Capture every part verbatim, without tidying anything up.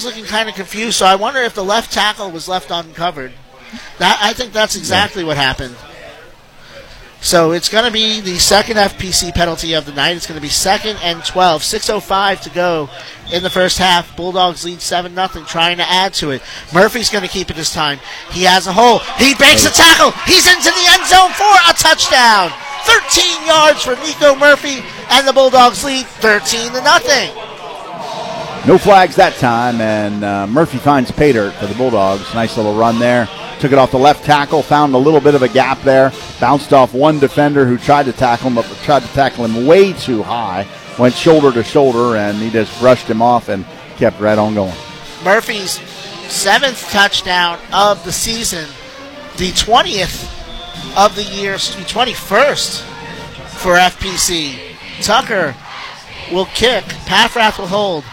Bulldogs looking kind of confused, so I wonder if the left tackle was left uncovered. That I think that's exactly yeah. what happened. So it's going to be the second F P C penalty of the night. It's going to be second and twelve. six oh five to go in the first half. Bulldogs lead seven nothing, trying to add to it. Murphy's going to keep it this time. He has a hole. He breaks a tackle. He's into the end zone for a touchdown. thirteen yards for Nico Murphy, and the Bulldogs lead thirteen to nothing. No flags that time, and uh, Murphy finds pay dirt for the Bulldogs. Nice little run there. Took it off the left tackle, found a little bit of a gap there, bounced off one defender who tried to tackle him, but tried to tackle him way too high, went shoulder to shoulder, and he just brushed him off and kept right on going. Murphy's seventh touchdown of the season, the twentieth of the year, excuse me, twenty-first for F P C. Tucker will kick, Paffrath will hold.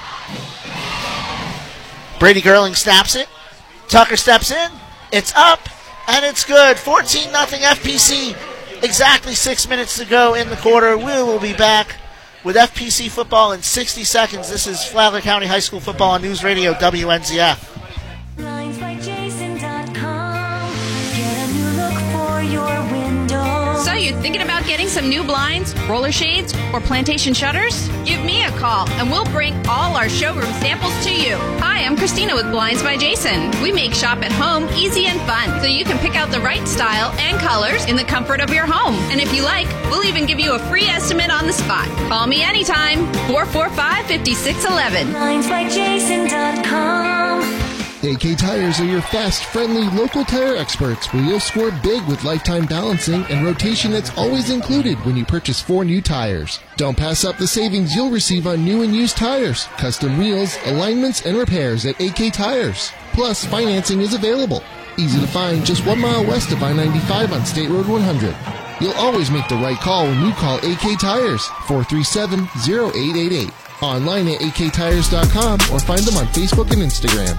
Brady Gerling snaps it, Tucker steps in, it's up, and it's good. fourteen nothing F P C. Exactly six minutes to go in the quarter. We will be back with F P C football in sixty seconds. This is Flagler County High School football on News Radio W N Z F. blinds by jason dot com. Get a new look for your window. So you're thinking about getting some new blinds, roller shades, or plantation shutters? Give me a call, and we'll bring all our showroom samples to you. Hi, I'm Christina with Blinds by Jason. We make shop at home easy and fun, so you can pick out the right style and colors in the comfort of your home. And if you like, we'll even give you a free estimate on the spot. Call me anytime, four four five, five six one one. blinds by jason dot com. A K Tires are your fast, friendly, local tire experts where you'll score big with lifetime balancing and rotation that's always included when you purchase four new tires. Don't pass up the savings you'll receive on new and used tires, custom wheels, alignments, and repairs at A K Tires. Plus, financing is available. Easy to find just one mile west of I ninety-five on State Road one hundred. You'll always make the right call when you call A K Tires, four three seven, zero eight eight eight. Online at A K tires dot com or find them on Facebook and Instagram.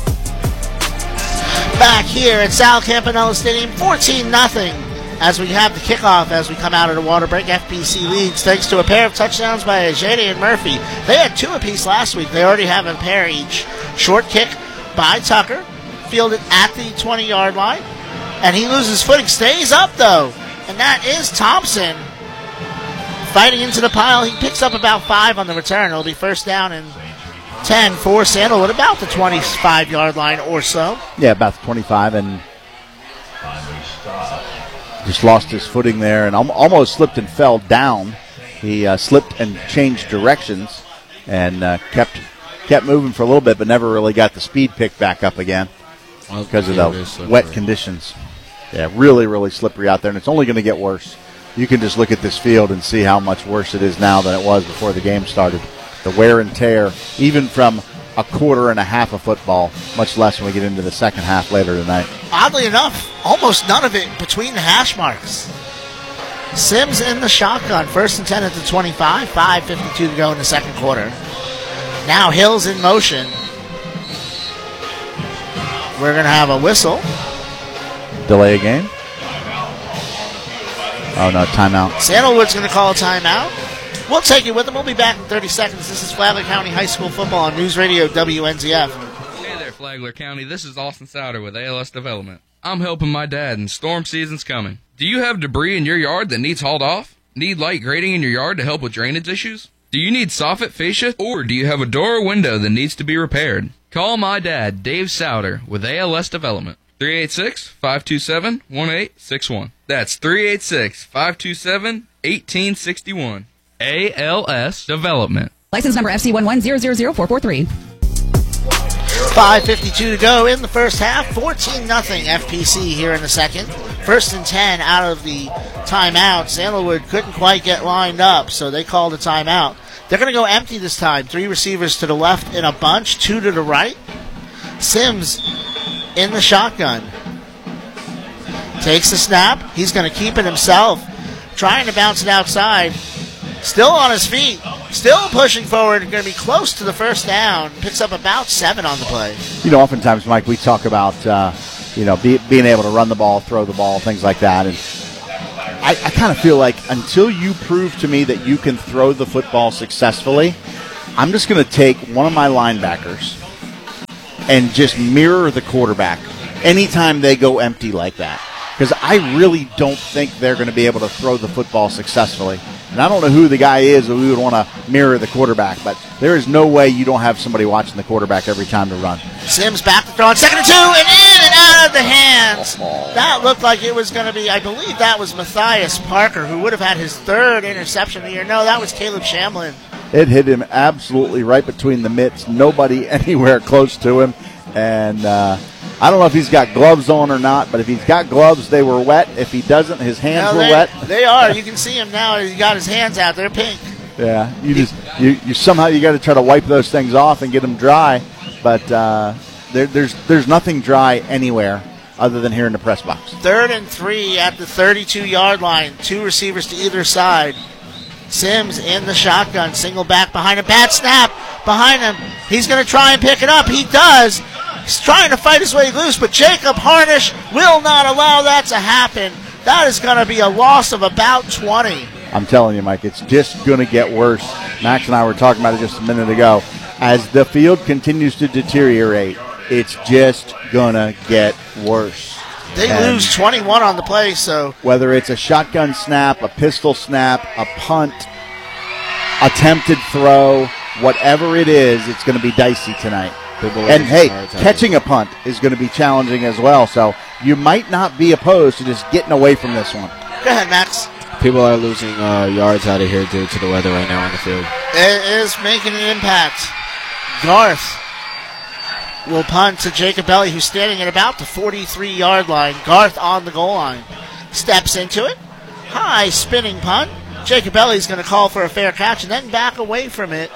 Back here at Sal Campanella Stadium, fourteen nothing as we have the kickoff as we come out of the water break. F P C leads thanks to a pair of touchdowns by Ajay and Murphy. They had two apiece last week. They already have a pair each. Short kick by Tucker, fielded at the twenty-yard line, and he loses footing. Stays up, though, and that is Thompson. Fighting into the pile, he picks up about five on the return. It'll be first down and ten for Sandalwood, about the twenty-five-yard line or so. Yeah, about the twenty-five, and just lost his footing there and al- almost slipped and fell down. He uh, slipped and changed directions and uh, kept kept moving for a little bit, but never really got the speed picked back up again because of the wet conditions. Yeah, really, really slippery out there, and it's only going to get worse. You can just look at this field and see how much worse it is now than it was before the game started. The wear and tear, even from a quarter and a half of football, much less when we get into the second half later tonight. Oddly enough, almost none of it between the hash marks. Sims in the shotgun, first and ten at the twenty-five, five fifty-two to go in the second quarter. Now Hill's in motion. We're going to have a whistle. Delay a game? Oh, no, timeout. Sandalwood's going to call a timeout. We'll take it with them. We'll be back in thirty seconds. This is Flagler County High School football on News Radio W N Z F. Hey there, Flagler County. This is Austin Souter with A L S Development. I'm helping my dad, and storm season's coming. Do you have debris in your yard that needs hauled off? Need light grading in your yard to help with drainage issues? Do you need soffit fascia, or do you have a door or window that needs to be repaired? Call my dad, Dave Souter, with A L S Development. three eight six, five two seven, one eight six one. That's three eight six, five two seven, one eight six one. A L S Development. License number F C one one zero zero zero four four three. five fifty-two to go in the first half. fourteen nothing F P C here in the second. First and ten out of the timeout. Sandalwood couldn't quite get lined up, so they called a timeout. They're going to go empty this time. Three receivers to the left in a bunch, two to the right. Sims in the shotgun. Takes the snap. He's going to keep it himself. Trying to bounce it outside. Still on his feet. Still pushing forward. Going to be close to the first down. Picks up about seven on the play. You know, oftentimes, Mike, we talk about, uh, you know, be, being able to run the ball, throw the ball, things like that. And I, I kind of feel like until you prove to me that you can throw the football successfully, I'm just going to take one of my linebackers and just mirror the quarterback anytime they go empty like that. Because I really don't think they're going to be able to throw the football successfully. And I don't know who the guy is that we would want to mirror the quarterback, but there is no way you don't have somebody watching the quarterback every time to run. Sims back to throw on second and two, and in and out of the hands. That looked like it was going to be, I believe that was Matthias Parker, who would have had his third interception of the year. No, that was Caleb Shamlin. It hit him absolutely right between the mitts. Nobody anywhere close to him. And uh, I don't know if he's got gloves on or not, but if he's got gloves, they were wet. If he doesn't, his hands No, were they, wet. They are. You can see him now. He's got his hands out. They're pink. Yeah, you just you, you somehow you got to try to wipe those things off and get them dry, but uh, there, there's there's nothing dry anywhere other than here in the press box. Third and three at the thirty-two-yard line. Two receivers to either side. Sims in the shotgun, single back behind a bad snap behind him. He's going to try and pick it up. He does. He's trying to fight his way loose, but Jacob Harnish will not allow that to happen. That is going to be a loss of about twenty. I'm telling you, Mike, it's just going to get worse. Max and I were talking about it just a minute ago. As the field continues to deteriorate, it's just going to get worse. They And lose twenty-one on the play, so whether it's a shotgun snap, a pistol snap, a punt, attempted throw, whatever it is, it's going to be dicey tonight. And, hey, catching a punt is going to be challenging as well, so you might not be opposed to just getting away from this one. Go ahead, Max. People are losing uh, yards out of here due to the weather right now on the field. It is making an impact. Garth will punt to Jacob Belly, who's standing at about the forty-three-yard line. Garth on the goal line. Steps into it. High spinning punt. Jacob Belly's going to call for a fair catch and then back away from it.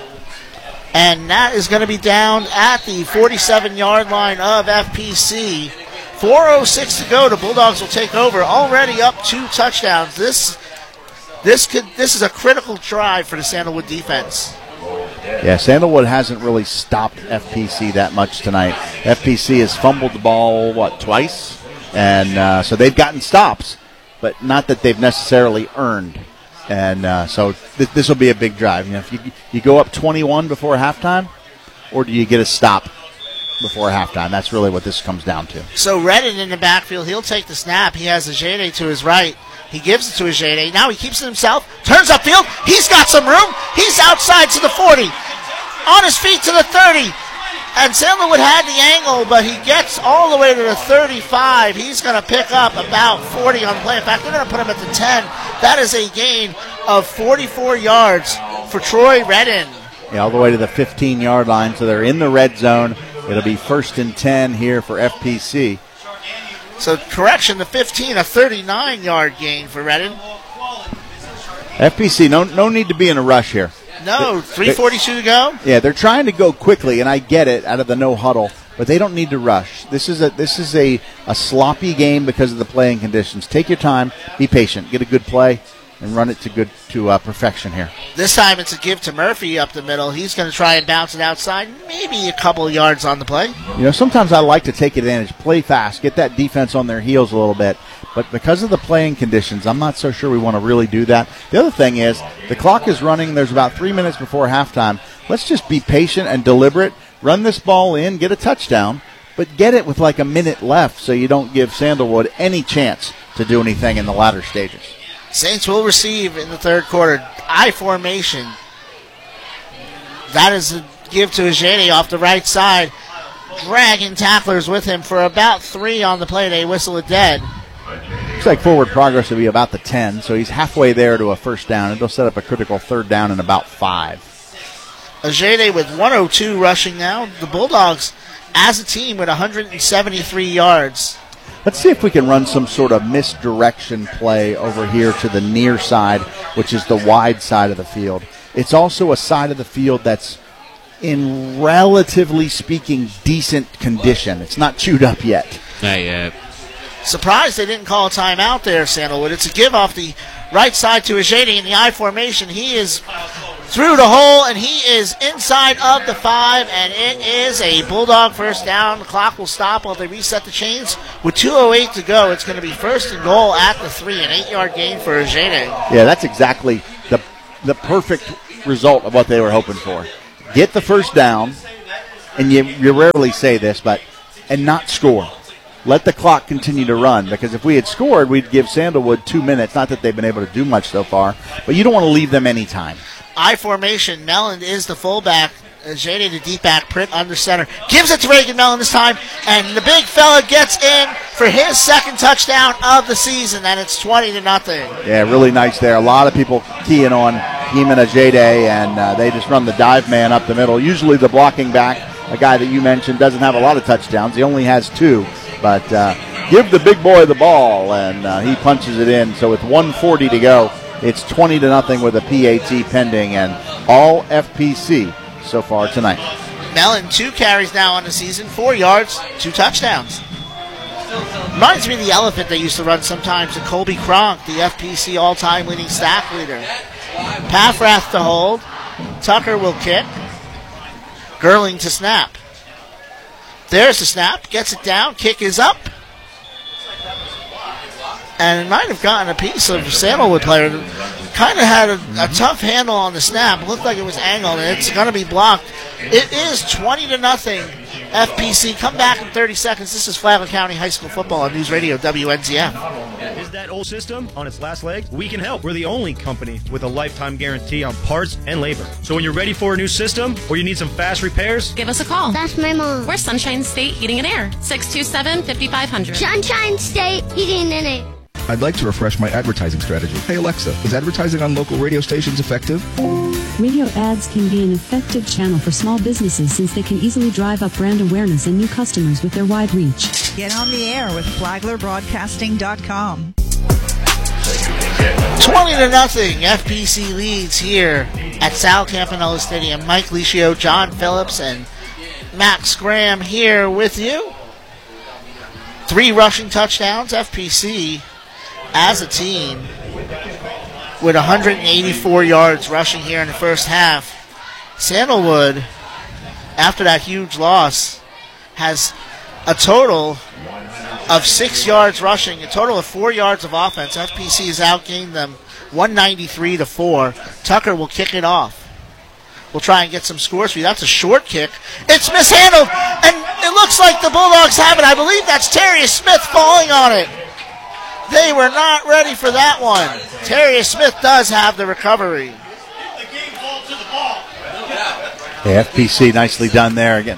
And that is going to be down at the forty-seven-yard line of F P C. four oh six to go. The Bulldogs will take over. Already up two touchdowns. This this could this is a critical drive for the Sandalwood defense. Yeah, Sandalwood hasn't really stopped F P C that much tonight. F P C has fumbled the ball, what, twice? And uh, so they've gotten stops, but not that they've necessarily earned. And uh, so th- this will be a big drive. You know, if you, you go up twenty-one before halftime, or do you get a stop before halftime? That's really what this comes down to. So Redden in the backfield, he'll take the snap. He has Ajede to his right. He gives it to Ajede. Now he keeps it himself. Turns upfield. He's got some room. He's outside to the forty. On his feet to the thirty. And Sandalwood had the angle, but he gets all the way to the thirty-five. He's going to pick up about forty on the play. In fact, they're going to put him at the ten. That is a gain of forty-four yards for Troy Redden. Yeah, all the way to the fifteen-yard line, so they're in the red zone. It'll be first and ten here for F P C. So, correction, the fifteen, a thirty-nine-yard gain for Redden. F P C, no no need to be in a rush here. No, three forty-two to go. Yeah, they're trying to go quickly, and I get it out of the no huddle, but they don't need to rush. This is a this is a, a sloppy game because of the playing conditions. Take your time, be patient, get a good play, and run it to good to uh, perfection here. This time it's a give to Murphy up the middle. He's going to try and bounce it outside, maybe a couple of yards on the play. You know, sometimes I like to take advantage, play fast, get that defense on their heels a little bit. But because of the playing conditions, I'm not so sure we want to really do that. The other thing is, the clock is running. There's about three minutes before halftime. Let's just be patient and deliberate. Run this ball in, get a touchdown, but get it with like a minute left so you don't give Sandalwood any chance to do anything in the latter stages. Saints will receive in the third quarter. I formation. That is a give to Ajede off the right side. Dragging tacklers with him for about three on the play. They whistle it dead. Looks like forward progress will be about the ten, so he's halfway there to a first down. It'll set up a critical third down in about five. Ajede with one oh two rushing now. The Bulldogs, as a team, with one hundred seventy-three yards. Let's see if we can run some sort of misdirection play over here to the near side, which is the wide side of the field. It's also a side of the field that's, in relatively speaking, decent condition. It's not chewed up yet. Not yet. Surprised they didn't call a timeout there, Sandalwood. It's a give off the right side to Ajede in the I formation. He is through the hole, and he is inside of the five, and it is a Bulldog first down. The clock will stop while they reset the chains. With two oh eight to go, it's going to be first and goal at the three, an eight-yard gain for Ajede. Yeah, that's exactly the the perfect result of what they were hoping for. Get the first down, and you, you rarely say this, but and not score. Let the clock continue to run, because if we had scored, we'd give Sandalwood two minutes. Not that they've been able to do much so far, but you don't want to leave them any time. I formation. Mellon is the fullback. Jade the deep back. Pritt under center. Gives it to Reagan Mellon this time, and the big fella gets in for his second touchdown of the season, and it's twenty to nothing. Yeah, really nice there. A lot of people keying on Heeman Ajede, and uh, they just run the dive man up the middle. Usually the blocking back, a guy that you mentioned, doesn't have a lot of touchdowns. He only has two. But uh, give the big boy the ball, and uh, he punches it in. So with one forty to go, it's twenty to nothing with a P A T pending, and all F P C so far tonight. Mellon, two carries now on the season, four yards, two touchdowns. Reminds me of the elephant they used to run sometimes, and Colby Cronk, the F P C all-time leading sack leader. Paffrath to hold. Tucker will kick. Gerling to snap. There's the snap. Gets it down. Kick is up. And it might have gotten a piece of Sandalwood player. Kind of had a, a tough handle on the snap. It looked like it was angled, and it's going to be blocked. It is twenty to nothing. F P C. Come back in thirty seconds. This is Flagler County High School football on News Radio W N Z F. Is that old system on its last leg? We can help. We're the only company with a lifetime guarantee on parts and labor. So when you're ready for a new system or you need some fast repairs, give us a call. That's my mom. We're Sunshine State Heating and Air. six two seven, five five zero zero. Sunshine State Heating and Air. I'd like to refresh my advertising strategy. Hey Alexa, is advertising on local radio stations effective? Radio ads can be an effective channel for small businesses since they can easily drive up brand awareness and new customers with their wide reach. Get on the air with Flagler Broadcasting dot com. twenty to nothing. F P C leads here at Sal Campanella Stadium. Mike Licio, John Phillips, and Max Graham here with you. Three rushing touchdowns. F P C as a team with one hundred eighty-four yards rushing here in the first half. Sandalwood, after that huge loss, has a total of six yards rushing, a total of four yards of offense. F P C has outgained them one ninety-three to four. Tucker will kick it off. We'll try and get some scores for you. That's a short kick. It's mishandled, and it looks like the Bulldogs have it. I believe that's Terrius Smith falling on it. They were not ready for that one. Terrius Smith does have the recovery. The F P C nicely done there again.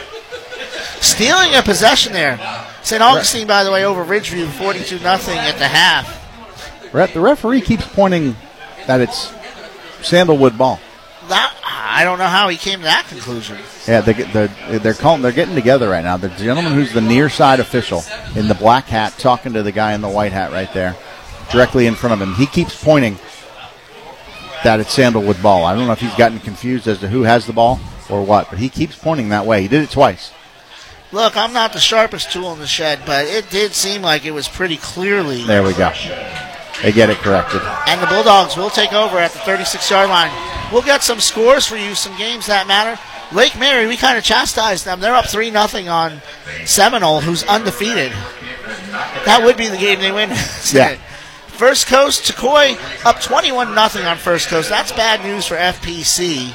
Stealing a possession there. Saint Augustine, by the way, over Ridgeview, forty-two nothing at the half. The referee keeps pointing that it's Sandalwood ball. That, I don't know how he came to that conclusion. Yeah, they, they're they're calling. They're getting together right now. The gentleman who's the near side official in the black hat talking to the guy in the white hat right there, directly in front of him. He keeps pointing that it's Sandalwood ball. I don't know if he's gotten confused as to who has the ball or what, but he keeps pointing that way. He did it twice. Look, I'm not the sharpest tool in the shed, but it did seem like it was pretty clearly. There we go. They get it corrected. And the Bulldogs will take over at the thirty-six yard line. We'll get some scores for you, some games that matter. Lake Mary, we kind of chastised them. They're up three nothing on Seminole, who's undefeated. That would be the game they win. Yeah. First Coast, Tukoi up twenty-one nothing on First Coast. That's bad news for F P C.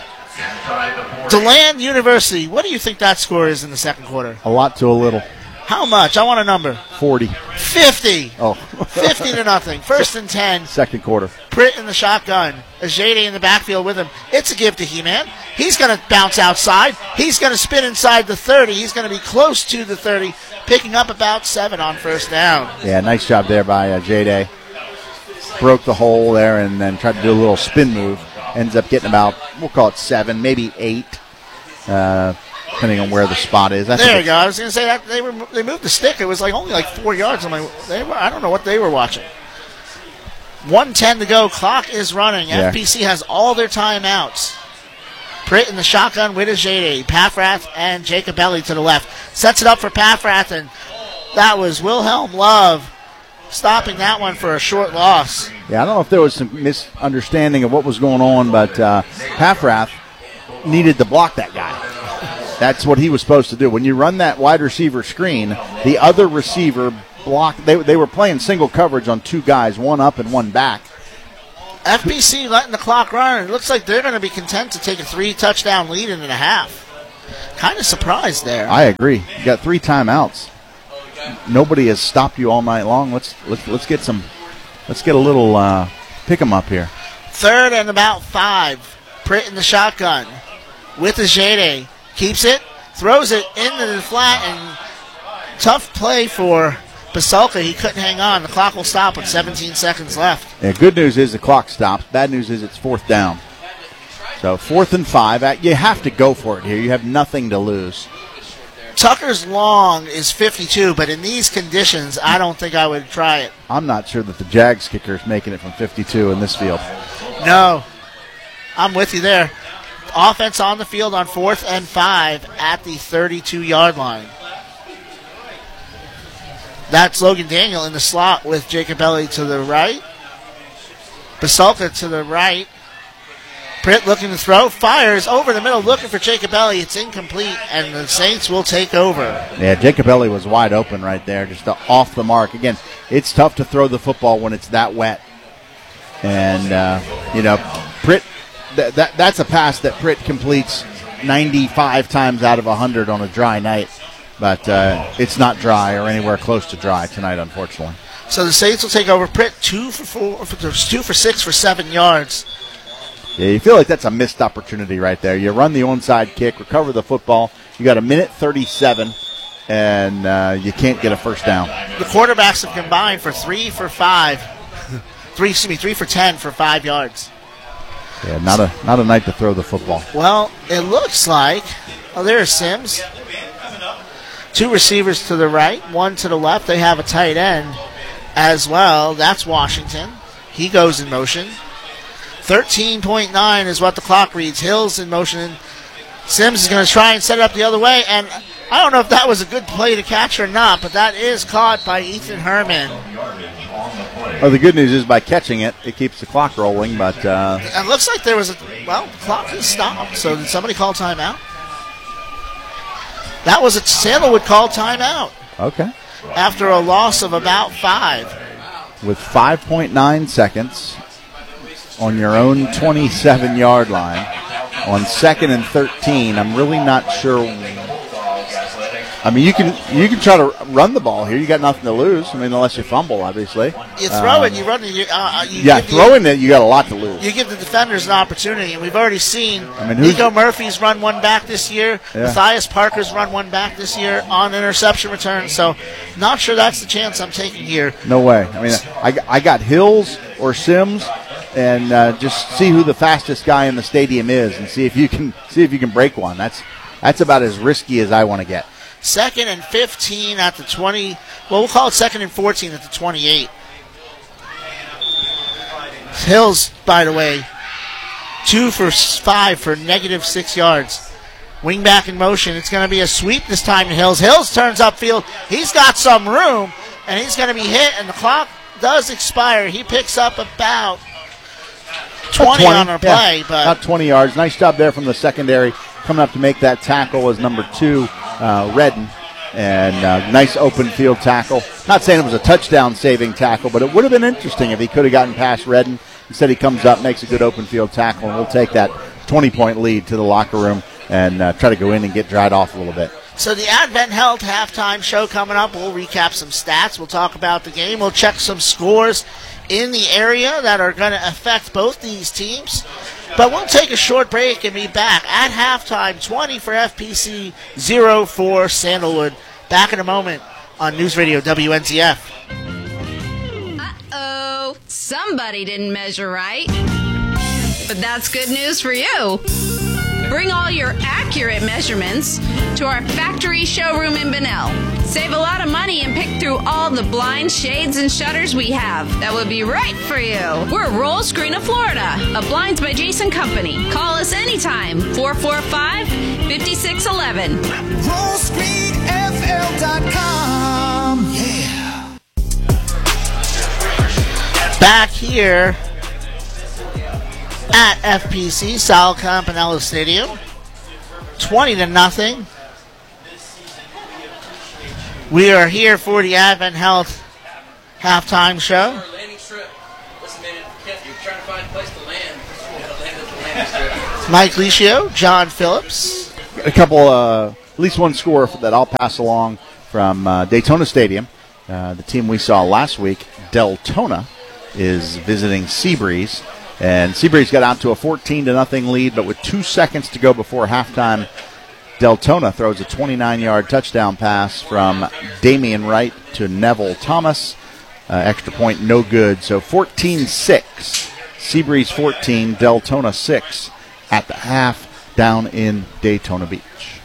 DeLand University, what do you think that score is in the second quarter? A lot to a little. How much? I want a number. forty. fifty. Oh. fifty to nothing. First and ten. Second quarter. Pritt in the shotgun. Ajede in the backfield with him. It's a give to He-Man. He's going to bounce outside. He's going to spin inside the thirty. He's going to be close to the thirty, picking up about seven on first down. Yeah, nice job there by uh, Ajede. Broke the hole there and then tried to do a little spin move. Ends up getting about, we'll call it seven, maybe eight. Uh... Depending on where the spot is. That's there you go. I was going to say that they were they moved the stick. It was like only like four yards. I'm like, they were, I don't know what they were watching. one ten to go. Clock is running. Yeah. F P C has all their timeouts. Pritt in the shotgun with Ajede. Paffrath and Jacobelli to the left. Sets it up for Paffrath, and that was Wilhelm Love stopping that one for a short loss. Yeah, I don't know if there was some misunderstanding of what was going on, but uh, Paffrath needed to block that guy. That's what he was supposed to do. When you run that wide receiver screen, the other receiver blocked. They, they were playing single coverage on two guys, one up and one back. F P C letting the clock run. It looks like they're going to be content to take a three-touchdown lead into the half. kind of surprised there. I agree. You got three timeouts. Nobody has stopped you all night long. Let's let's let's get some. Let's get a little uh, pick 'em up here. Third and about five. Pritt in the shotgun with Ajede. Keeps it, throws it into the flat, and tough play for Pasulka. He couldn't hang on. The clock will stop with seventeen seconds left. Yeah, good news is the clock stops. Bad news is it's fourth down. So fourth and five. You have to go for it here. You have nothing to lose. Tucker's long is fifty-two, but in these conditions, I don't think I would try it. I'm not sure that the Jags kicker is making it from fifty-two in this field. No. I'm with you there. Offense on the field on fourth and five at the thirty-two-yard line. That's Logan Daniel in the slot with Jacob Elliott to the right. Pasulka to the right. Pritt looking to throw. Fires over the middle looking for Jacob Elliott. It's incomplete, and the Saints will take over. Yeah, Jacob Elliott was wide open right there, just off the mark. Again, it's tough to throw the football when it's that wet. And, uh, you know, Pritt, th- that that's a pass that Pritt completes ninety-five times out of one hundred on a dry night. But uh, it's not dry or anywhere close to dry tonight, unfortunately. So the Saints will take over. Pritt two for four, two for six for seven yards. Yeah, you feel like that's a missed opportunity right there. You run the onside kick, recover the football. You got a minute thirty-seven, and uh, you can't get a first down. The quarterbacks have combined for three for five. Three, excuse me, three for ten for five yards. Yeah, not a not a night to throw the football. Well, it looks like, oh, there's Sims. Two receivers to the right, one to the left. They have a tight end as well. That's Washington. He goes in motion. thirteen point nine is what the clock reads. Hills in motion. Sims is going to try and set it up the other way, and I don't know if that was a good play to catch or not, but that is caught by Ethan Herman. Well, the good news is by catching it, it keeps the clock rolling, but... Uh, it looks like there was a... Well, the clock is stopped, so did somebody call timeout? That was a Sandalwood call timeout. Okay. After a loss of about five. With five point nine seconds on your own twenty-seven-yard line, on second and thirteen, I'm really not sure... I mean, you can you can try to run the ball here. You got nothing to lose. I mean, unless you fumble, obviously. You throw um, it, you run it. You, uh, you yeah, throwing the, it, you got a lot to lose. You give the defenders an opportunity, and we've already seen I mean, Nico Murphy's run one back this year. Yeah. Matthias Parker's run one back this year on interception return. So, not sure that's the chance I'm taking here. No way. I mean, I, I got Hills or Sims, and uh, just see who the fastest guy in the stadium is, and see if you can see if you can break one. That's that's about as risky as I want to get. Second and fifteen at the twenty. Well, we'll call it second and fourteen at the twenty-eight. Hills, by the way, two for five for negative six yards. Wing back in motion. It's going to be a sweep this time to Hills. Hills turns upfield. He's got some room, and he's going to be hit, and the clock does expire. He picks up about twenty, twenty on our play. Yeah, but about twenty yards. Nice job there from the secondary. Coming up to make that tackle was number two, uh, Redden. And uh, nice open field tackle. Not saying it was a touchdown-saving tackle, but it would have been interesting if he could have gotten past Redden. Instead, he comes up, makes a good open field tackle, and we'll take that twenty-point lead to the locker room and uh, try to go in and get dried off a little bit. So the Advent Health halftime show coming up. We'll recap some stats. We'll talk about the game. We'll check some scores in the area that are going to affect both these teams. But we'll take a short break and be back at halftime. twenty for F P C, zero for Sandalwood. Back in a moment on News Radio W N Z F. Uh-oh, somebody didn't measure right. But that's good news for you. Bring all your accurate measurements to our factory showroom in Bunnell. Save a lot of money and pick through all the blinds, shades, and shutters we have. That would be right for you. We're Roll Screen of Florida, a Blinds by Jason company. Call us anytime, four four five, five six one one. roll screen f l dot com. Yeah. Back here at F P C, Sal Campanella Stadium, twenty to nothing. We are here for the Advent Health halftime show. Mike Licio, John Phillips. a couple, uh, at least one score that I'll pass along from uh, Daytona Stadium. Uh, the team we saw last week, Deltona, is visiting Seabreeze. And Seabreeze got out to a fourteen to nothing lead, but with two seconds to go before halftime, Deltona throws a twenty-nine-yard touchdown pass from Damian Wright to Neville Thomas. Uh, extra point, no good. So fourteen six. Seabreeze fourteen, Deltona six at the half down in Daytona Beach.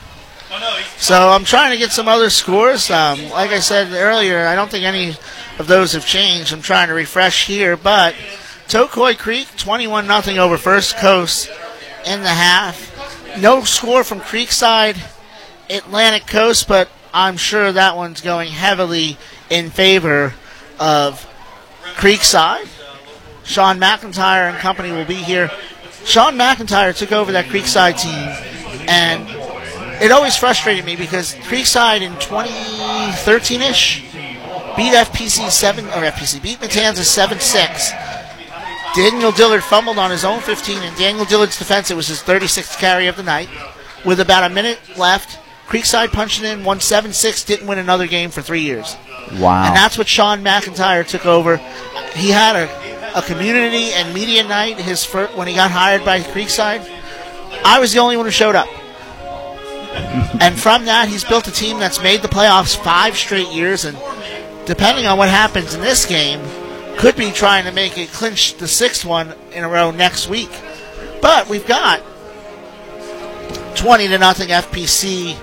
So I'm trying to get some other scores. Um, like I said earlier, I don't think any of those have changed. I'm trying to refresh here, but Tocoi Creek, twenty-one nothing over First Coast in the half. No score from Creekside, Atlantic Coast, but I'm sure that one's going heavily in favor of Creekside. Sean McIntyre and company will be here. Sean McIntyre took over that Creekside team, and it always frustrated me because Creekside in twenty thirteen-ish beat F P C seven or F P C beat Matanzas seven six. Daniel Dillard fumbled on his own fifteen. In Daniel Dillard's defense, it was his thirty-sixth carry of the night. With about a minute left, Creekside punching in, won seven six, didn't win another game for three years. Wow. And that's what Sean McIntyre took over. He had a, a community and media night his first, when he got hired by Creekside. I was the only one who showed up. And from that, he's built a team that's made the playoffs five straight years, and depending on what happens in this game, could be trying to make it clinch the sixth one in a row next week. But we've got twenty to nothing F P C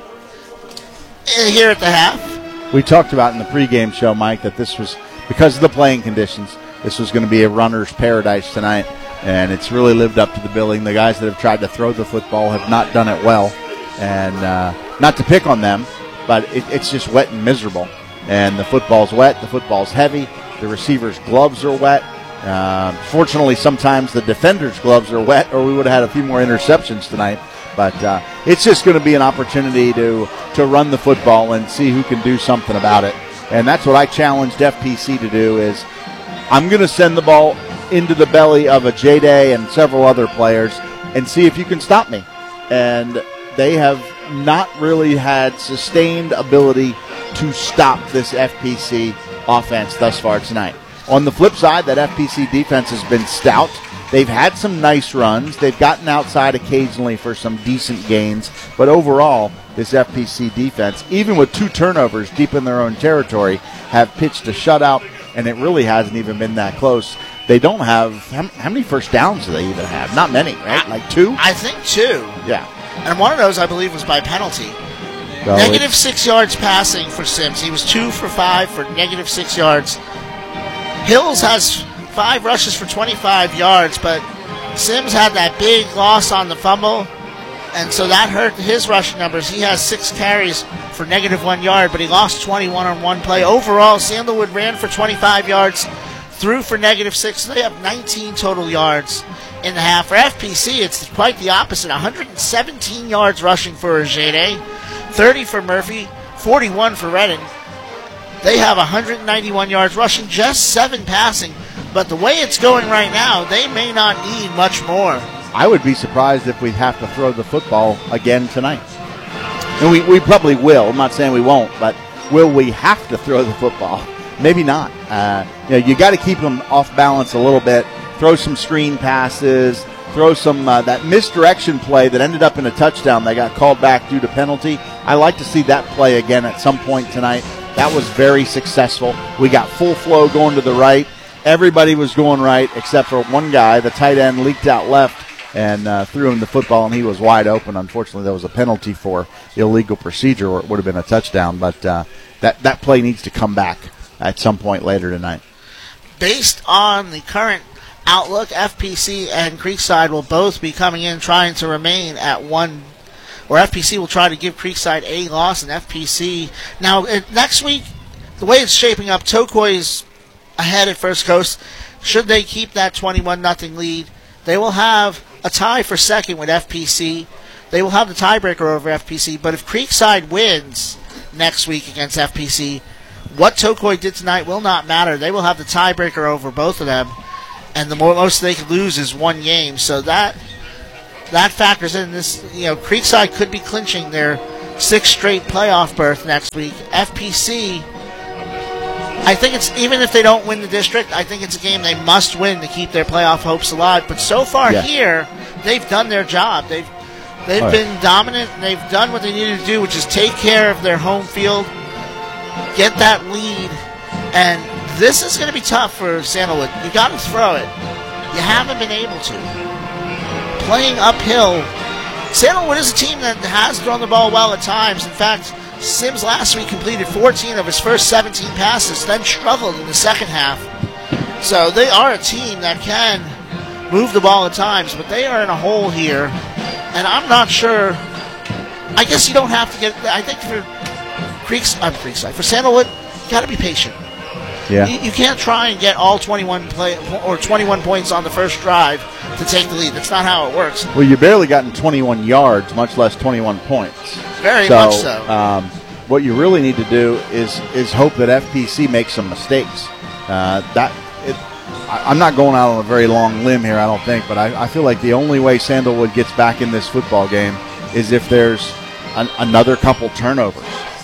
here at the half. We talked about in the pregame show, Mike, that this was, because of the playing conditions, this was going to be a runner's paradise tonight, and it's really lived up to the billing. The guys that have tried to throw the football have not done it well, and uh, not to pick on them, but it, it's just wet and miserable. And the football's wet, the football's heavy, the receivers' gloves are wet. Uh, fortunately, sometimes the defenders' gloves are wet, or we would have had a few more interceptions tonight. But uh, it's just going to be an opportunity to, to run the football and see who can do something about it. And that's what I challenged F P C to do is I'm going to send the ball into the belly of a J-Day and several other players and see if you can stop me. And they have not really had sustained ability to stop this F P C offense thus far tonight. On the flip side, that F P C defense has been stout. They've had some nice runs. They've gotten outside occasionally for some decent gains. But overall, this F P C defense, even with two turnovers deep in their own territory, have pitched a shutout, and it really hasn't even been that close. They don't have, how, how many first downs do they even have? Not many, right? Like two? I think two. Yeah. And one of those, I believe, was by penalty. So negative six yards passing for Sims. He was two for five for negative six yards. Hills has five rushes for twenty-five yards, but Sims had that big loss on the fumble, and so that hurt his rushing numbers. He has six carries for negative one yard, but he lost twenty-one on one play. Overall, Sandalwood ran for twenty-five yards, threw for negative six. So they have nineteen total yards in the half. For F P C, it's quite the opposite. one hundred seventeen yards rushing for Ajede, thirty for Murphy, forty-one for Redden. They have one hundred ninety-one yards rushing, just seven passing. But the way it's going right now, they may not need much more. I would be surprised if we have to throw the football again tonight. And we, we probably will. I'm not saying we won't, but will we have to throw the football? Maybe not. Uh, you know, you got to keep them off balance a little bit. Throw some screen passes. Throw some uh, that misdirection play that ended up in a touchdown that got called back due to penalty. I like to see that play again at some point tonight. That was very successful. We got full flow going to the right. Everybody was going right except for one guy. The tight end leaked out left and uh, threw him the football, and he was wide open. Unfortunately, there was a penalty for illegal procedure, or it would have been a touchdown. But uh, that, that play needs to come back at some point later tonight. Based on the current outlook, F P C and Creekside will both be coming in trying to remain at one, or F P C will try to give Creekside a loss, and F P C. Now, next week, the way it's shaping up, Tokoi's ahead at First Coast. Should they keep that twenty-one nothing lead, they will have a tie for second with F P C. They will have the tiebreaker over F P C, but if Creekside wins next week against F P C, what Tocoi did tonight will not matter. They will have the tiebreaker over both of them, and the more, most they could lose is one game. So that that factors in. This, you know, Creekside could be clinching their sixth straight playoff berth next week. F P C, I think it's, even if they don't win the district, I think it's a game they must win to keep their playoff hopes alive. But so far yeah. here, they've done their job. They've they've right. been dominant, and they've done what they needed to do, which is take care of their home field, get that lead, and this is going to be tough for Sandalwood. You got to throw it. You haven't been able to. Playing uphill, Sandalwood is a team that has thrown the ball well at times. In fact, Sims last week completed fourteen of his first seventeen passes, then struggled in the second half. So they are a team that can move the ball at times, but they are in a hole here, and I'm not sure. I guess you don't have to get. I think for Creeks, I'm Creekside. For Sandalwood, you got to be patient. Yeah. You, you can't try and get all twenty-one play or twenty-one points on the first drive to take the lead. That's not how it works. Well, you barely gotten twenty-one yards, much less twenty-one points. Very so, much so. Um, what you really need to do is is hope that F P C makes some mistakes. Uh, that it, I, I'm not going out on a very long limb here, I don't think, but I, I feel like the only way Sandalwood gets back in this football game is if there's an, another couple turnovers.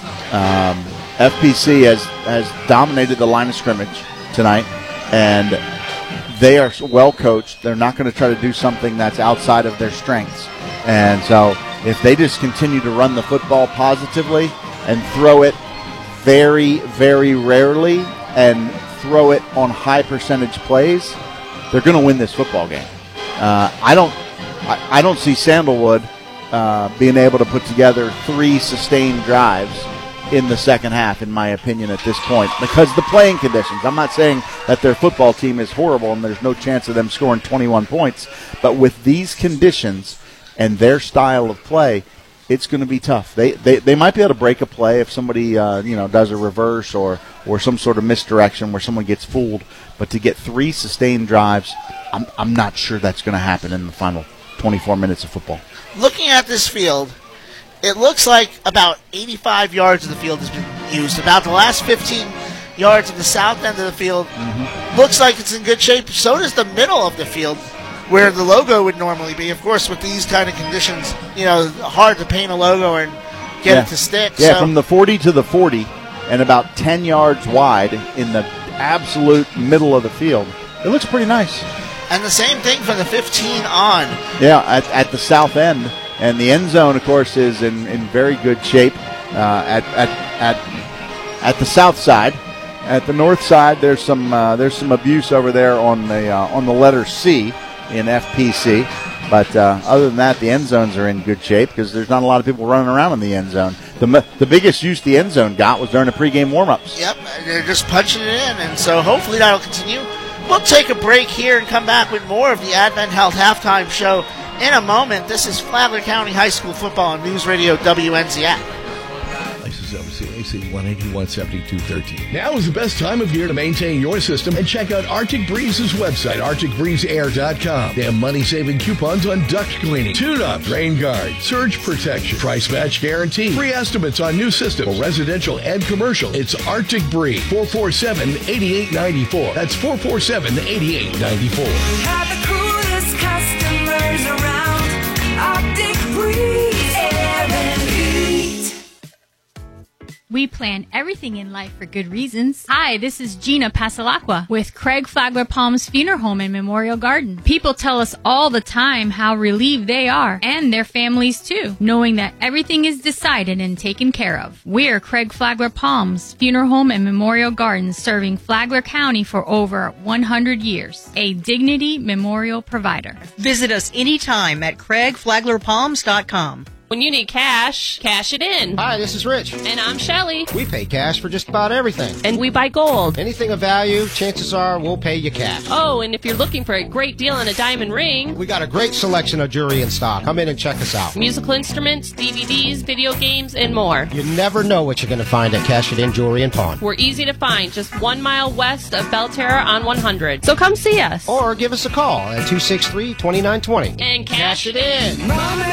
Um, F P C has, has dominated the line of scrimmage tonight, and they are well coached. They're not going to try to do something that's outside of their strengths. And so if they just continue to run the football positively and throw it very, very rarely and throw it on high percentage plays, they're going to win this football game. Uh, I don't I, I don't see Sandalwood uh, being able to put together three sustained drives in the second half, in my opinion, at this point, because the playing conditions. I'm not saying that their football team is horrible and there's no chance of them scoring twenty-one points, but with these conditions and their style of play, it's going to be tough. They, they they might be able to break a play if somebody uh, you know does a reverse or or some sort of misdirection where someone gets fooled, but to get three sustained drives, I'm I'm not sure that's going to happen in the final twenty-four minutes of football. Looking at this field, it looks like about eighty-five yards of the field has been used. About the last fifteen yards of the south end of the field mm-hmm. looks like it's in good shape. So does the middle of the field, where the logo would normally be. Of course, with these kind of conditions, you know, hard to paint a logo and get yeah. it to stick. Yeah, so. From the forty to the forty and about ten yards wide in the absolute middle of the field. It looks pretty nice. And the same thing from the fifteen on. Yeah, at, at the south end. And the end zone, of course, is in, in very good shape uh, at, at at at the south side. At the north side, there's some uh, there's some abuse over there on the uh, on the letter C in F P C. But uh, other than that, the end zones are in good shape because there's not a lot of people running around in the end zone. The the biggest use the end zone got was during the pregame warmups. Yep, they're just punching it in, and so hopefully that'll continue. We'll take a break here and come back with more of the Advent Health Halftime Show in a moment. This is Flagler County High School football on News Radio W N Z A. License number C A C one eighty-one seventy-two thirteen. Now is the best time of year to maintain your system and check out Arctic Breeze's website, arctic breeze air dot com. They have money-saving coupons on duct cleaning, tune-ups, rain guard, surge protection, price match guarantee, free estimates on new systems for residential and commercial. It's Arctic Breeze, four four seven, eight eight nine four. That's four four seven, eight eight nine four. Have the coolest customers around. Arctic Breeze Air and Heat. We plan everything in life for good reasons. Hi, this is Gina Pasalacqua with Craig Flagler Palms Funeral Home and Memorial Garden. People tell us all the time how relieved they are, and their families too, knowing that everything is decided and taken care of. We're Craig Flagler Palms Funeral Home and Memorial Garden, serving Flagler County for over one hundred years. A Dignity Memorial provider. Visit us anytime at craig flagler palms dot com. When you need cash, cash it in. Hi, this is Rich. And I'm Shelly. We pay cash for just about everything. And we buy gold. Anything of value, chances are we'll pay you cash. Oh, and if you're looking for a great deal on a diamond ring, we got a great selection of jewelry in stock. Come in and check us out. Musical instruments, D V Ds, video games, and more. You never know what you're going to find at Cash It In Jewelry and Pawn. We're easy to find, just one mile west of Belterra on one hundred. So come see us. Or give us a call at two six three, two nine two zero. And cash it in.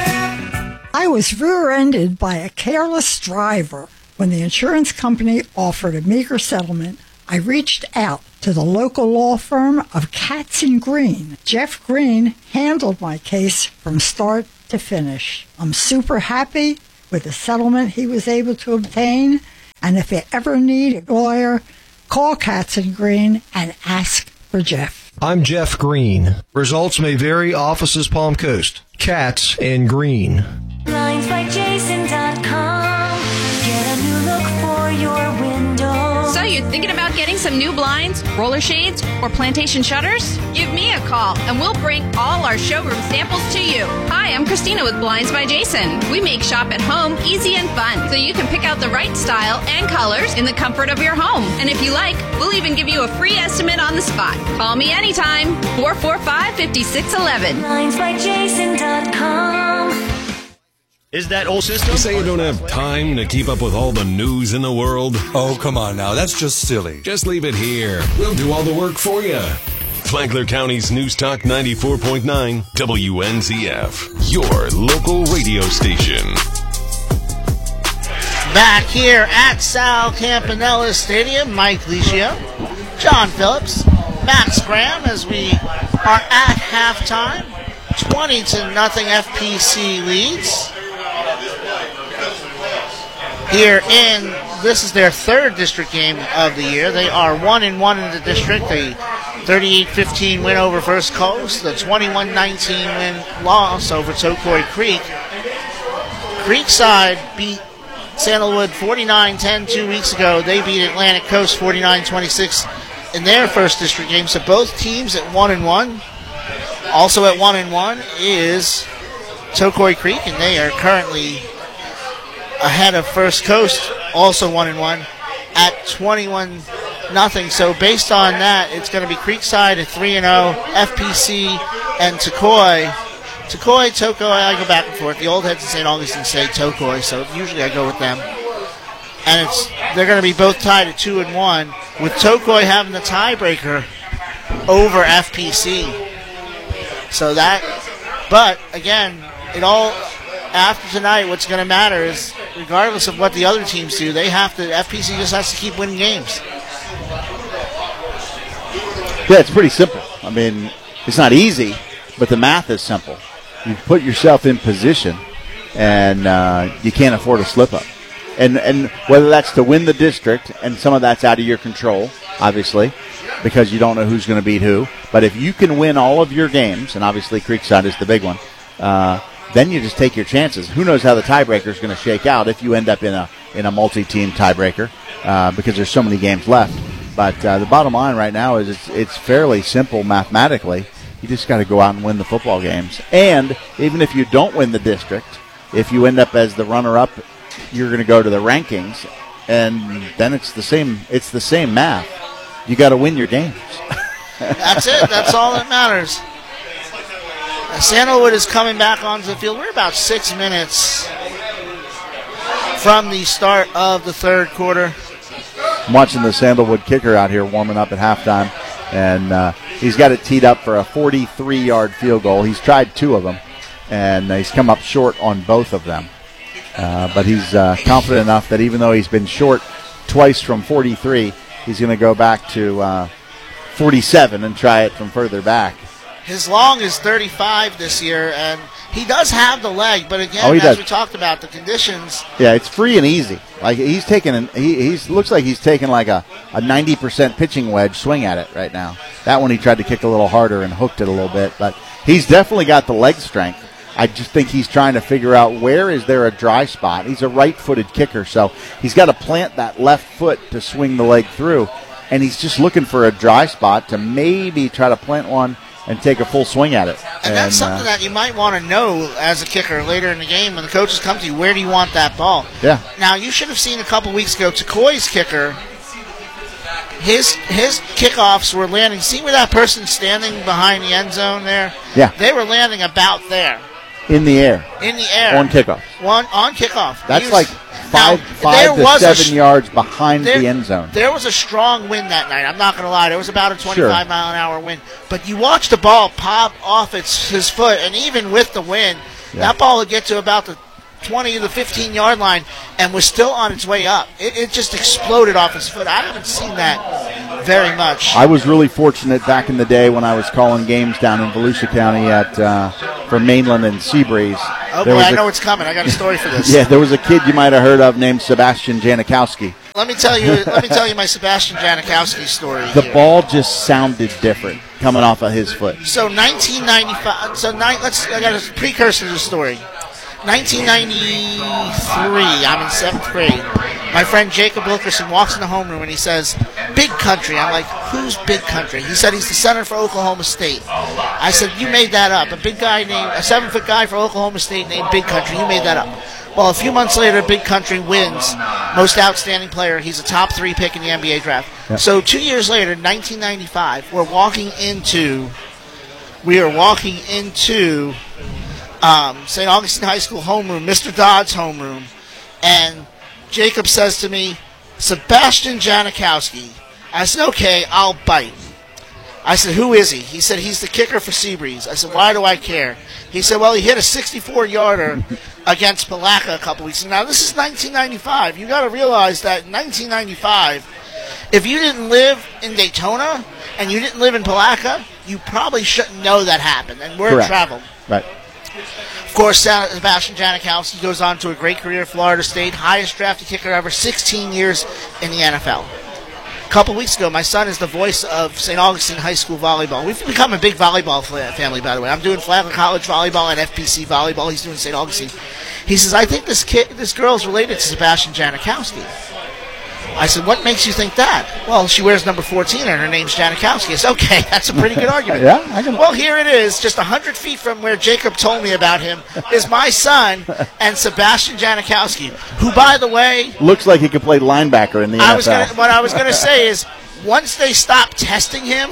I was rear-ended by a careless driver. When the insurance company offered a meager settlement, I reached out to the local law firm of Katz and Green. Jeff Green handled my case from start to finish. I'm super happy with the settlement he was able to obtain, and if you ever need a lawyer, call Katz and Green and ask for Jeff. I'm Jeff Green. Results may vary. Offices Palm Coast. Katz and Green. Blinds by Jason dot com. Get a new look for your window. So you're thinking about getting some new blinds, roller shades, or plantation shutters? Give me a call and we'll bring all our showroom samples to you. Hi, I'm Christina with Blinds by Jason. We make shop at home easy and fun so you can pick out the right style and colors in the comfort of your home. And if you like, we'll even give you a free estimate on the spot. Call me anytime. four four five, five six one one. Blinds by Jason dot com. Is that old system? You say you don't have time to keep up with all the news in the world? Oh, come on now. That's just silly. Just leave it here. We'll do all the work for you. Flagler County's News Talk ninety-four point nine W N Z F. Your local radio station. Back here at Sal Campanella Stadium, Mike Licio, John Phillips, Max Graham, as we are at halftime. twenty to nothing F P C leads. Here in, this is their third district game of the year. They are one and one in the district. A thirty-eight fifteen win over First Coast. The twenty-one nineteen win loss over Tocoi Creek. Creekside beat Sandalwood forty-nine ten two weeks ago. They beat Atlantic Coast forty-nine twenty-six in their first district game. So both teams at one and one. Also at one and one is Tocoi Creek, and they are currently ahead of First Coast, also one and one at twenty-one nothing. So based on that, it's going to be Creekside at three and oh, F P C and Tocoi. Tocoi, Tocoi, I go back and forth. The Old Heads in Saint Augustine say Tocoi, so usually I go with them. And it's they're going to be both tied at two and one, with Tocoi having the tiebreaker over F P C. So that, but again, it all, after tonight, what's going to matter is, regardless of what the other teams do, they have to, F P C just has to keep winning games. Yeah, it's pretty simple. I mean, it's not easy, but the math is simple. You put yourself in position, and uh, you can't afford a slip-up. And, and whether that's to win the district, and some of that's out of your control, obviously, because you don't know who's going to beat who. But if you can win all of your games, and obviously Creekside is the big one, uh, then you just take your chances. Who knows how the tiebreaker is going to shake out if you end up in a in a multi-team tiebreaker, uh, because there's so many games left. But uh, the bottom line right now is it's, it's fairly simple mathematically. You just got to go out and win the football games. And even if you don't win the district, if you end up as the runner-up, you're going to go to the rankings, and then it's the same. It's the same math. You got to win your games. That's it. That's all that matters. Sandalwood is coming back onto the field. We're about six minutes from the start of the third quarter. I'm watching the Sandalwood kicker out here warming up at halftime, and uh, he's got it teed up for a forty-three-yard field goal. He's tried two of them, and he's come up short on both of them. Uh, but he's uh, confident enough that even though he's been short twice from forty-three, he's going to go back to uh, forty-seven and try it from further back. His long is thirty-five this year, and he does have the leg, but again, oh, as does. we talked about, the conditions. Yeah, it's free and easy. Like he's taking, an, he he's looks like he's taking like a, a ninety percent pitching wedge swing at it right now. That one he tried to kick a little harder and hooked it a little bit, but he's definitely got the leg strength. I just think he's trying to figure out where is there a dry spot. He's a right-footed kicker, so he's got to plant that left foot to swing the leg through, and he's just looking for a dry spot to maybe try to plant one and take a full swing at it. And, and that's something uh, that you might want to know as a kicker later in the game when the coaches come to you. Where do you want that ball? Yeah. Now, you should have seen a couple weeks ago, Tocoi's kicker, his his kickoffs were landing. See where that person's standing behind the end zone there? Yeah. They were landing about there. In the air. In the air. On kickoff. One on kickoff. That's was, like five, now, five to seven sh- yards behind there, the end zone. There was a strong wind that night. I'm not going to lie. There was about a twenty-five sure. mile an hour wind. But you watch the ball pop off its his foot, and even with the wind, yeah. that ball would get to about the twenty to the fifteen-yard line and was still on its way up. It, it just exploded off his foot. I haven't seen that Very much. I was really fortunate back in the day when I was calling games down in Volusia County at uh, for Mainland and Seabreeze. Oh, There boy, was I a- know it's coming. I got a story for this. Yeah, there was a kid you might have heard of named Sebastian Janikowski. Let me tell you. Let me tell you my Sebastian Janikowski story. The here. ball just sounded different coming off of his foot. So nineteen ninety-five. So nine, let's. I got a precursor to the story. nineteen ninety-three. I'm in seventh grade. My friend Jacob Wilkerson walks in the homeroom and he says, "Big Country." I'm like, "Who's Big Country?" He said he's the center for Oklahoma State. I said, "You made that up. A big guy named a seven foot guy for Oklahoma State named Big Country. You made that up." Well, a few months later, Big Country wins Most Outstanding Player. He's a top three pick in the N B A draft. Yeah. So two years later, nineteen ninety-five, we're walking into, we are walking into um, Saint Augustine High School homeroom, Mister Dodd's homeroom, and Jacob says to me, "Sebastian Janikowski." I said, "Okay, I'll bite." I said, "Who is he?" He said, "He's the kicker for Seabreeze." I said, "Why do I care?" He said, "Well, he hit a sixty-four yarder against Palaca a couple weeks ago." Now, this is nineteen ninety-five. You got to realize that in nineteen ninety-five, if you didn't live in Daytona and you didn't live in Palaca, you probably shouldn't know that happened. And word Correct. traveled. Right. Of course, Sebastian Janikowski goes on to a great career at Florida State, highest drafted kicker ever, sixteen years in the N F L. A couple weeks ago, my son is the voice of Saint Augustine High School volleyball. We've become a big volleyball fa- family, by the way. I'm doing Flagler College volleyball and F P C volleyball. He's doing Saint Augustine. He says, "I think this kid, this girl's related to Sebastian Janikowski." I said, "What makes you think that?" "Well, she wears number fourteen and her name's Janikowski." I said, "Okay, that's a pretty good argument." Yeah, I can- Well, here it is, just one hundred feet from where Jacob told me about him, is my son and Sebastian Janikowski, who, by the way, Looks like he could play linebacker in the I was N F L. gonna, what I was going to say is, once they stopped testing him,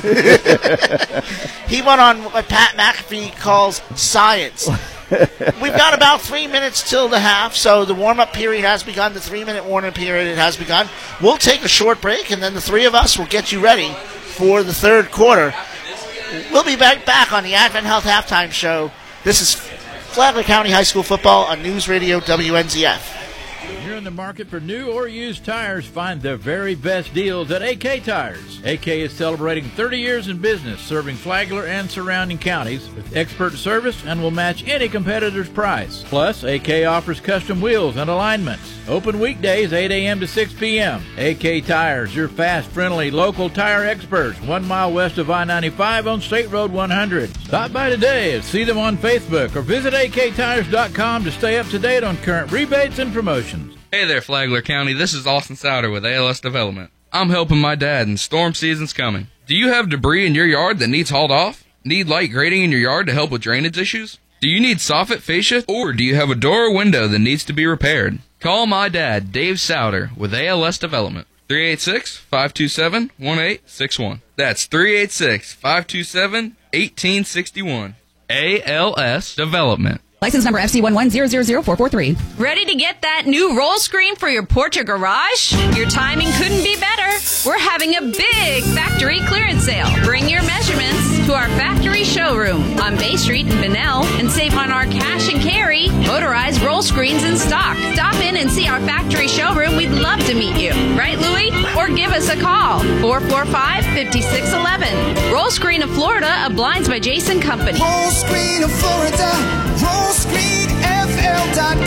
he went on what Pat McAfee calls science. We've got about three minutes till the half, so the warm-up period has begun. The three-minute warm-up period has begun. We'll take a short break, and then the three of us will get you ready for the third quarter. We'll be back, back on the Advent Health Halftime Show. This is Flagler County High School football on News Radio W N Z F. If you're in the market for new or used tires, find the very best deals at A K Tires. A K is celebrating thirty years in business, serving Flagler and surrounding counties with expert service and will match any competitor's price. Plus, A K offers custom wheels and alignments. Open weekdays eight a.m. to six p.m. A K Tires, your fast, friendly, local tire experts, one mile west of I ninety-five on State Road one hundred. Stop by today and see them on Facebook or visit A K tires dot com to stay up to date on current rebates and promotions. Hey there, Flagler County. This is Austin Souter with A L S Development. I'm helping my dad, and storm season's coming. Do you have debris in your yard that needs hauled off? Need light grading in your yard to help with drainage issues? Do you need soffit fascia, or do you have a door or window that needs to be repaired? Call my dad, Dave Souter, with A L S Development. three eight six, five two seven, one eight six one. That's three eight six, five two seven, one eight six one. A L S Development. License number F C one one zero zero zero four four three. Ready to get that new roll screen for your porch or garage? Your timing couldn't be better. We're having a big factory clearance sale. Bring your measurements to our factory showroom on Bay Street in Bunnell and save on our cash and carry motorized roll screens in stock. Stop in and see our factory showroom. We'd love to meet you. Right, Louie? Or give us a call. four four five, five six one one. Roll Screen of Florida, a Blinds by Jason company. Roll Screen of Florida. roll screen f l dot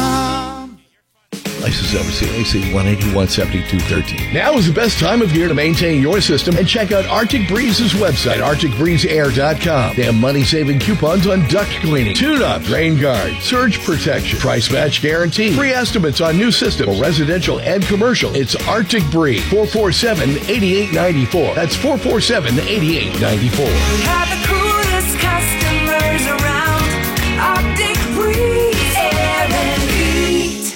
com. License number C A C one eighty-one seventy-two thirteen. Now is the best time of year to maintain your system and check out Arctic Breeze's website, arctic breeze air dot com. They have money-saving coupons on duct cleaning, tune-up, rain guard, surge protection, price match guarantee, free estimates on new systems, residential and commercial. It's Arctic Breeze, four four seven, eight eight nine four. That's four four seven, eight eight nine four. We have the coolest customers around. Arctic Breeze Air and Heat.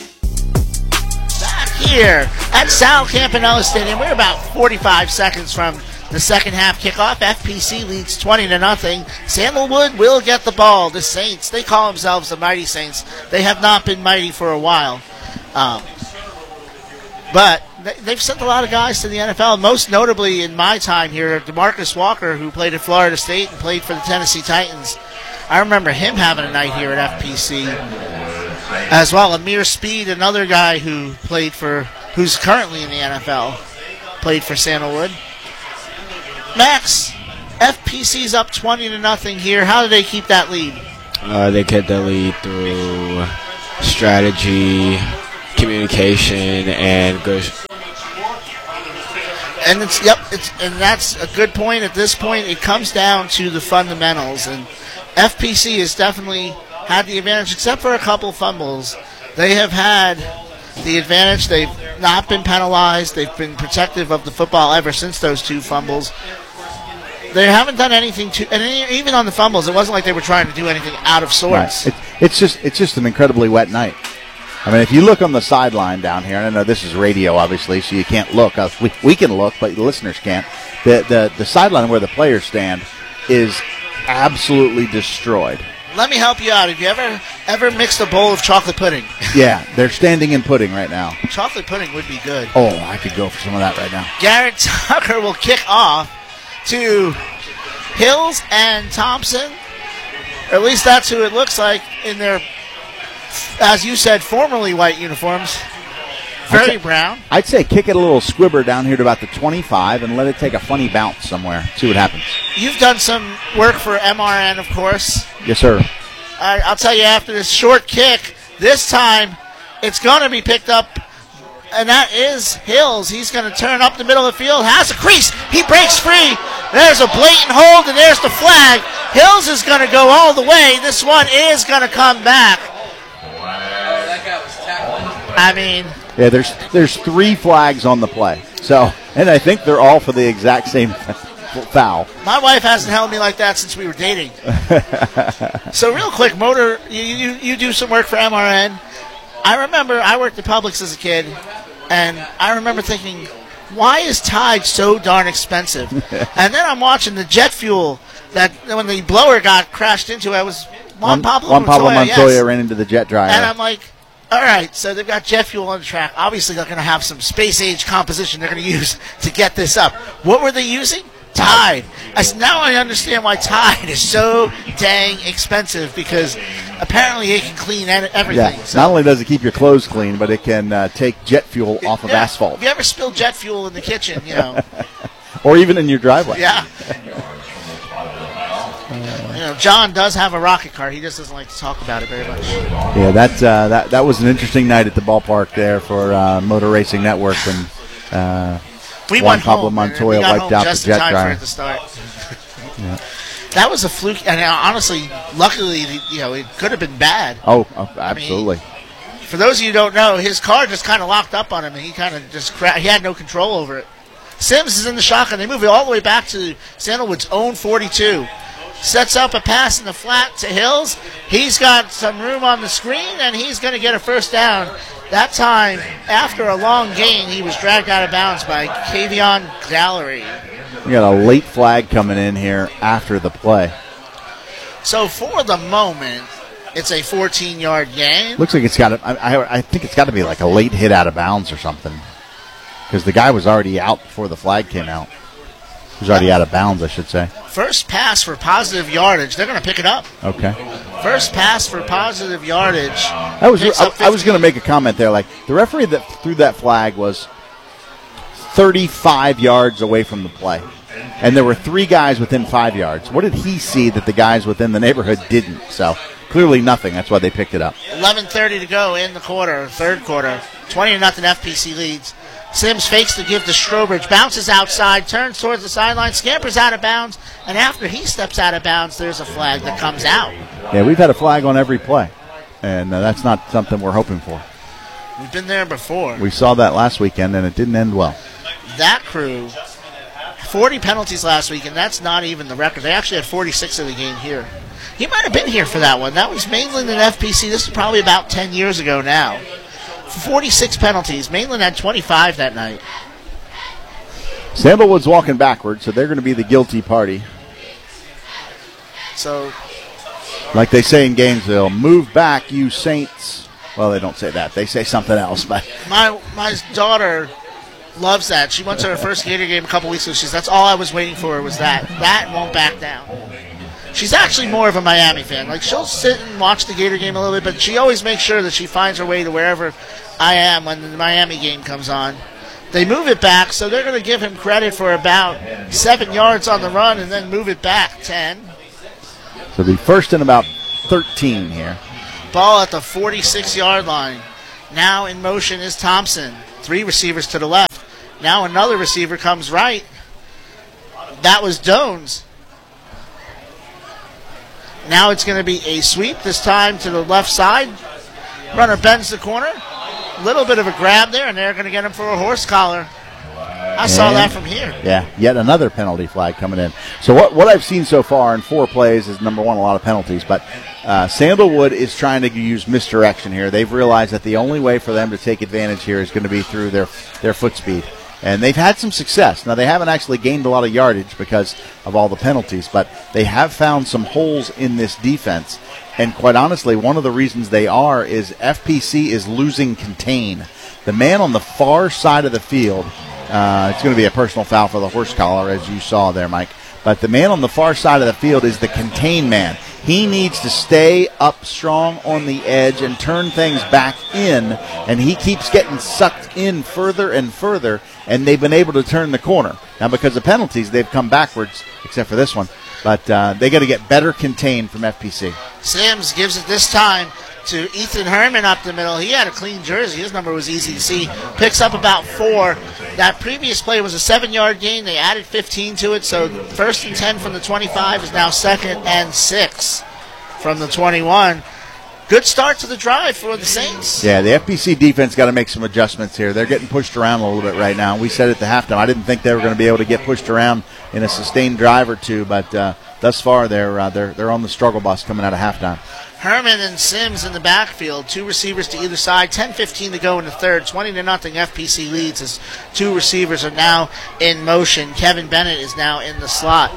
Back here at Sal Campanella Stadium, we're about forty-five seconds from the second half kickoff. F P C leads twenty to nothing. Sandalwood will get the ball. The Saints, they call themselves the Mighty Saints. They have not been mighty for a while. Um, but they've sent a lot of guys to the N F L, most notably in my time here, DeMarcus Walker, who played at Florida State and played for the Tennessee Titans. I remember him having a night here at F P C as well. Amir Speed, another guy who played for, who's currently in the N F L, played for Sandalwood. Max, F P C's up twenty to nothing here. How do they keep that lead? Uh, they kept the lead through strategy, communication, and good. And it's yep, it's and that's a good point. At this point, it comes down to the fundamentals, and F P C has definitely had the advantage, except for a couple fumbles. They have had the advantage. They've not been penalized. They've been protective of the football ever since those two fumbles. They haven't done anything to, and even on the fumbles, it wasn't like they were trying to do anything out of sorts. Right. It, it's just it's just an incredibly wet night. I mean, if you look on the sideline down here, and I know this is radio, obviously, so you can't look. Uh, we, we can look, but the listeners can't. The, the, the sideline where the players stand is absolutely destroyed. Let me help you out. Have you ever ever mixed a bowl of chocolate pudding? Yeah, they're standing in pudding right now. Chocolate pudding would be good. Oh, I could go for some of that right now. Garrett Tucker will kick off to Hills and Thompson. Or at least that's who it looks like in their, as you said, formerly white uniforms. Very I'd say, brown. I'd say kick it a little squibber down here to about the twenty-five and let it take a funny bounce somewhere. See what happens. You've done some work for M R N, of course. Yes, sir. Uh, I'll tell you, after this short kick, this time it's going to be picked up, and that is Hills. He's going to turn up the middle of the field, has a crease. He breaks free. There's a blatant hold, and there's the flag. Hills is going to go all the way. This one is going to come back. I mean... Yeah, there's there's three flags on the play. So, and I think they're all for the exact same foul. My wife hasn't held me like that since we were dating. So real quick, Motor, you, you you do some work for M R N. I remember I worked at Publix as a kid, and I remember thinking, why is Tide so darn expensive? And then I'm watching the jet fuel that when the blower got crashed into it, was Juan Pablo Juan Pablo Montoya, Montoya yes. ran into the jet dryer. And I'm like, all right, so they've got jet fuel on the track. Obviously, they're going to have some space-age composition they're going to use to get this up. What were they using? Tide. I said, now I understand why Tide is so dang expensive, because apparently it can clean everything. Yeah. So, not only does it keep your clothes clean, but it can uh, take jet fuel off of yeah, asphalt. Have you ever spilled jet fuel in the kitchen, you know? Or even in your driveway. Yeah. You know, John does have a rocket car. He just doesn't like to talk about it very much. Yeah, that uh, that that was an interesting night at the ballpark there for uh, Motor Racing Network when uh, we Juan went Pablo home, Montoya we got wiped home out just the in jet time dryer. for it to start. Yeah. That was a fluke, and uh, honestly, luckily, you know, it could have been bad. Oh, oh absolutely. I mean, for those of you who don't know, his car just kind of locked up on him, and he kind of just cra- he had no control over it. Sims is in the shotgun. They move it all the way back to Sandalwood's own forty-two. Sets up a pass in the flat to Hills. He's got some room on the screen, and he's going to get a first down. That time, after a long gain, he was dragged out of bounds by Kavion Gallery. We got a late flag coming in here after the play. So for the moment, it's a fourteen-yard gain. Looks like it's got. I, I, I think it's got to be like a late hit out of bounds or something, because the guy was already out before the flag came out. He was already out of bounds, I should say. First pass for positive yardage. They're going to pick it up. Okay. First pass for positive yardage. I was I, I was going to make a comment there. Like, the referee that threw that flag was thirty-five yards away from the play, and there were three guys within five yards. What did he see that the guys within the neighborhood didn't? So clearly nothing. That's why they picked it up. eleven thirty to go in the quarter, third quarter. twenty to nothing F P C leads. Sims fakes to give to Strobridge, bounces outside, turns towards the sideline, scampers out of bounds, and after he steps out of bounds, there's a flag that comes out. Yeah, we've had a flag on every play, and uh, that's not something we're hoping for. We've been there before. We saw that last weekend, and it didn't end well. That crew, forty penalties last week, and that's not even the record. They actually had forty-six of the game here. He might have been here for that one. That was Mainland and F P C. This is probably about ten years ago now. forty-six penalties. Mainland had twenty-five that night. Sandalwood's walking backwards, so they're going to be the guilty party. So, like they say in Gainesville, move back, you Saints. Well, they don't say that. They say something else. But my my daughter loves that. She went to her first Gator game a couple weeks ago. She says, that's all I was waiting for was that. That won't back down. She's actually more of a Miami fan. Like, she'll sit and watch the Gator game a little bit, but she always makes sure that she finds her way to wherever I am when the Miami game comes on. They move it back, so they're going to give him credit for about seven yards on the run and then move it back ten. So the first and about thirteen here. Ball at the forty-six-yard line. Now in motion is Thompson. Three receivers to the left. Now another receiver comes right. That was Dones. Now it's going to be a sweep, this time to the left side. Runner bends the corner. Little bit of a grab there, and they're going to get him for a horse collar. I And, saw that from here. Yeah, yet another penalty flag coming in. So what what I've seen so far in four plays is, number one, a lot of penalties, but uh, Sandalwood is trying to use misdirection here. They've realized that the only way for them to take advantage here is going to be through their their foot speed. And they've had some success. Now, they haven't actually gained a lot of yardage because of all the penalties, but they have found some holes in this defense. And quite honestly, one of the reasons they are is F P C is losing contain. The man on the far side of the field, uh, it's going to be a personal foul for the horse collar, as you saw there, Mike. But the man on the far side of the field is the contain man. He needs to stay up strong on the edge and turn things back in, and he keeps getting sucked in further and further, and they've been able to turn the corner. Now, because of penalties, they've come backwards, except for this one. But uh, they got to get better contained from F P C. Sims gives it this time to Ethan Herman up the middle. He had a clean jersey. His number was easy to see. Picks up about four. That previous play was a seven-yard gain. They added fifteen to it, so first and ten from the twenty-five is now second and six from the twenty-one. Good start to the drive for the Saints. Yeah, the F P C defense got to make some adjustments here. They're getting pushed around a little bit right now. We said at the halftime, I didn't think they were going to be able to get pushed around in a sustained drive or two, but uh, thus far they're uh, they're they're on the struggle bus coming out of halftime. Herman and Sims in the backfield, two receivers to either side, ten fifteen to go in the third, twenty to nothing. F P C leads as two receivers are now in motion. Kevin Bennett is now in the slot.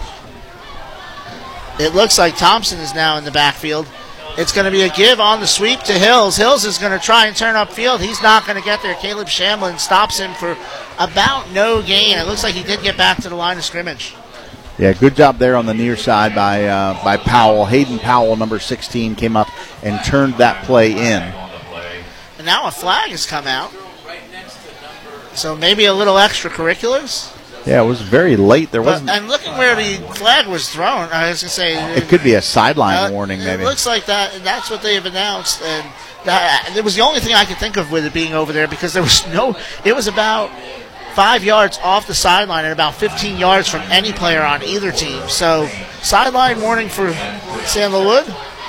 It looks like Thompson is now in the backfield. It's going to be a give on the sweep to Hills. Hills is going to try and turn upfield. He's not going to get there. Caleb Shamlin stops him for about no gain. It looks like he did get back to the line of scrimmage. Yeah, good job there on the near side by uh, by Powell. Hayden Powell, number sixteen, came up and turned that play in. And now a flag has come out. So maybe a little extracurriculars. Yeah, it was very late. There But, wasn't. and looking where the flag was thrown, I was going to say. It could be a sideline uh, warning, maybe. It looks like that. And that's what they've announced. And that, it was the only thing I could think of with it being over there because there was no. It was about five yards off the sideline and about fifteen yards from any player on either team. So sideline warning for Sandalwood.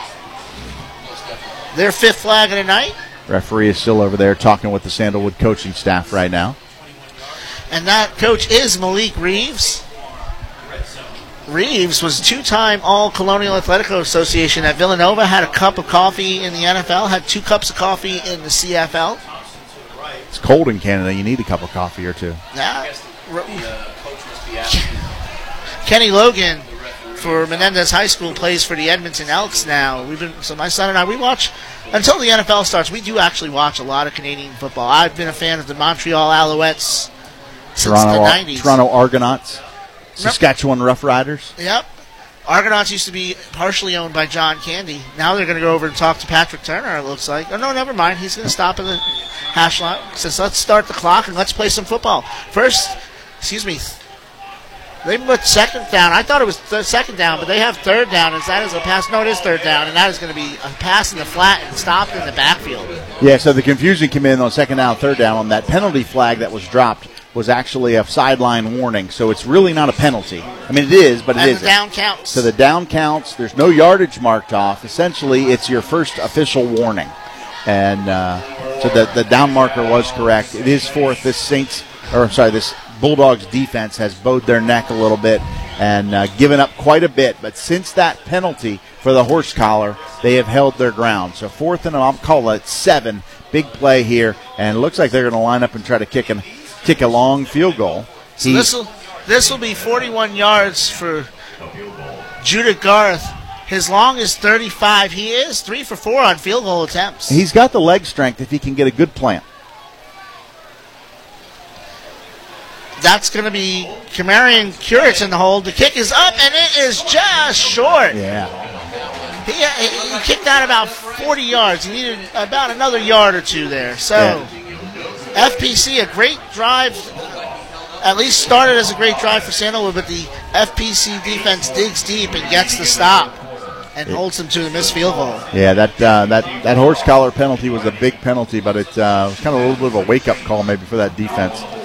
Their fifth flag of the night. Referee is still over there talking with the Sandalwood coaching staff right now. And that coach is Malik Reeves. Reeves was two-time All-Colonial Athletico Association at Villanova, had a cup of coffee in the N F L, had two cups of coffee in the C F L. It's cold in Canada. You need a cup of coffee or two. Yeah. Kenny Logan for Menendez High School plays for the Edmonton Elks now. We've been so my son and I we watch until the N F L starts. We do actually watch a lot of Canadian football. I've been a fan of the Montreal Alouettes since Toronto, the nineties. Toronto Argonauts, Saskatchewan Roughriders. Yep. Argonauts used to be partially owned by John Candy. Now they're going to go over and talk to Patrick Turner, it looks like. Oh, no, never mind. He's going to stop at the hash line. Says, let's start the clock and let's play some football. First, excuse me, they put second down. I thought it was th- second down, but they have third down. Is that is a pass? No, it is third down, and that is going to be a pass in the flat and stopped in the backfield. Yeah, so the confusion came in on second down, third down. On that penalty flag that was dropped was actually a sideline warning, so it's really not a penalty. I mean, it is, but it And isn't. the down counts. So the down counts. There's no yardage marked off. Essentially, it's your first official warning. And uh, so the, the down marker was correct. It is fourth. This Saints, or I'm sorry, this Bulldogs defense has bowed their neck a little bit and uh, given up quite a bit. But since that penalty for the horse collar, they have held their ground. So fourth and I'll call it seven. Big play here, and it looks like they're going to line up and try to kick an kick a long field goal. So He- this will this will be forty-one yards for Judah Garth. His long is thirty-five. He is three for four on field goal attempts. He's got the leg strength if he can get a good plant. That's going to be Kamarian Curich in the hold. The kick is up, and it is just short. Yeah. He, he kicked out about forty yards. He needed about another yard or two there. So Yeah. F P C, a great drive, at least started as a great drive for Sandalwood, but the F P C defense digs deep and gets the stop and it, holds them to the missed field goal. Yeah, that uh, that that horse collar penalty was a big penalty, but it uh, was kind of a little bit of a wake-up call maybe for that defense.